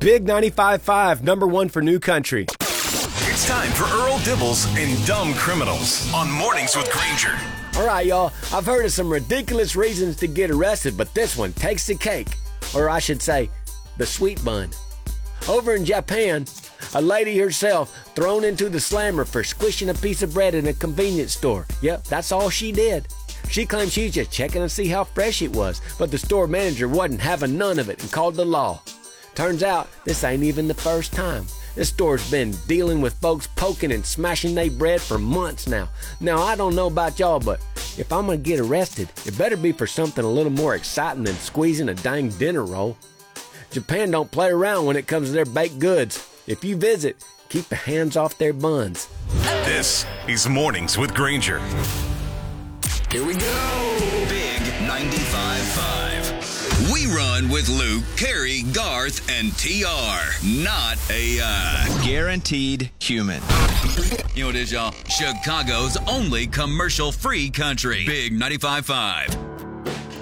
Big 95.5, number one for New Country. It's time for Earl Dibbles and Dumb Criminals on Mornings with Granger. All right, y'all. I've heard of some ridiculous reasons to get arrested, but this one takes the cake. Or I should say, the sweet bun. Over in Japan, a lady herself thrown into the slammer for squishing a piece of bread in a convenience store. Yep, that's all she did. She claimed she was just checking to see how fresh it was, but the store manager wasn't having none of it and called the law. Turns out, this ain't even the first time. This store's been dealing with folks poking and smashing their bread for months now. Now, I don't know about y'all, but if I'm gonna get arrested, it better be for something a little more exciting than squeezing a dang dinner roll. Japan don't play around when it comes to their baked goods. If you visit, keep your hands off their buns. This is Mornings with Granger. Here we go. Big 95.5. We run with Luke, Carrie, Garth, and TR. Not AI. Guaranteed human. You know what it is, y'all? Chicago's only commercial-free country. Big 95.5.